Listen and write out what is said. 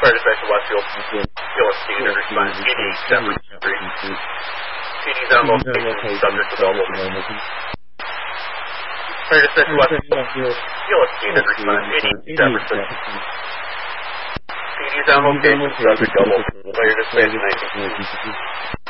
Fire dispatch Westfield. PLSC to respond 88 Denver Street. PD's on location, subject available. Fire dispatch Westfield. PLSC to respond 88 Denver Street. PD's on location, subject available. Fire dispatch 19.